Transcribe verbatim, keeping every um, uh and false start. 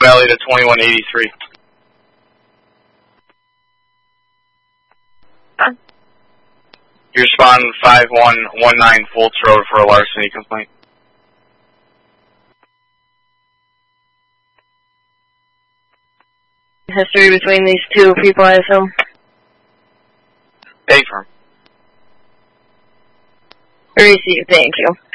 Valley to twenty-one eighty-three. Huh? You respond five one one nine Fultz Road for a larceny complaint. History between these two people, I assume. Pay for him. Receive, thank you.